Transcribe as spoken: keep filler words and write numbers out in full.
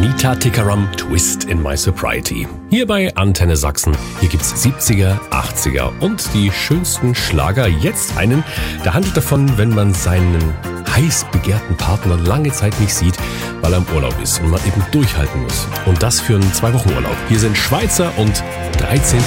Anita Tikaram, Twist in My Sobriety. Hier bei Antenne Sachsen. Hier gibt's siebziger, achtziger und die schönsten Schlager. Jetzt einen, der handelt davon, wenn man seinen heiß begehrten Partner lange Zeit nicht sieht, weil er im Urlaub ist und man eben durchhalten muss. Und das für einen Zwei-Wochen-Urlaub. Hier sind Schweizer und dreizehn